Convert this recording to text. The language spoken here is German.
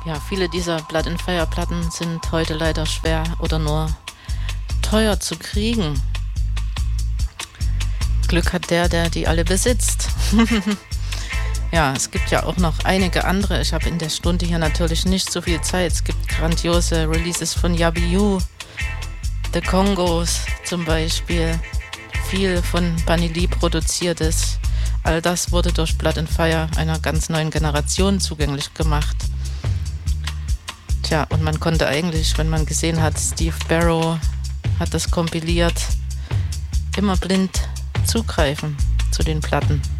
Ja, viele dieser Blood and Fire Platten sind heute leider schwer oder nur teuer zu kriegen. Glück hat der die alle besitzt. Ja, es gibt ja auch noch einige andere. Ich habe in der Stunde hier natürlich nicht so viel Zeit. Es gibt grandiose Releases von Yabiyu, The Congos zum Beispiel. Viel von Bunny Lee produziertes. All das wurde durch Blood and Fire einer ganz neuen Generation zugänglich gemacht. Tja, und man konnte eigentlich, wenn man gesehen hat, Steve Barrow hat das kompiliert, immer blind zugreifen zu den Platten.